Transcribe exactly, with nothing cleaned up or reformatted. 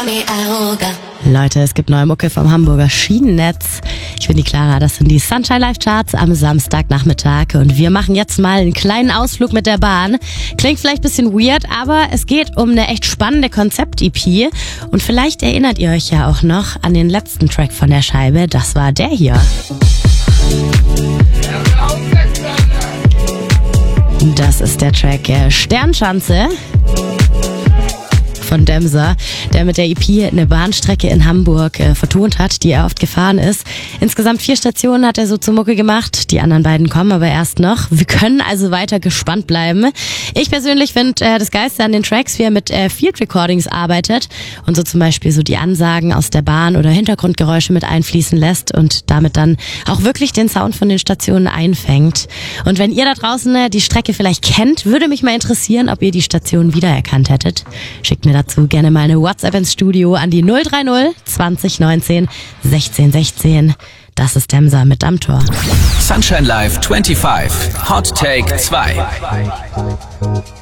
Leute, es gibt neue Mucke vom Hamburger Schienennetz. Ich bin die Clara, das sind die Sunshine Live Charts am Samstagnachmittag und wir machen jetzt mal einen kleinen Ausflug mit der Bahn. Klingt vielleicht ein bisschen weird, aber es geht um eine echt spannende Konzept-E P und vielleicht erinnert ihr euch ja auch noch an den letzten Track von der Scheibe, das war der hier. Das ist der Track äh, Sternschanze von Demser, der mit der E P eine Bahnstrecke in Hamburg äh, vertont hat, die er oft gefahren ist. Insgesamt vier Stationen hat er so zur Mucke gemacht. Die anderen beiden kommen aber erst noch. Wir können also weiter gespannt bleiben. Ich persönlich finde äh, das Geilste an den Tracks, wie er mit äh, Field Recordings arbeitet und so zum Beispiel so die Ansagen aus der Bahn oder Hintergrundgeräusche mit einfließen lässt und damit dann auch wirklich den Sound von den Stationen einfängt. Und wenn ihr da draußen äh, die Strecke vielleicht kennt, würde mich mal interessieren, ob ihr die Station wiedererkannt hättet. Schickt mir dazu gerne mal eine WhatsApp ins Studio an die null drei null zwanzig neunzehn sechzehn sechzehn. Das ist Demser mit Dammtor. Sunshine Live fünfundzwanzig, Hot Take zwei.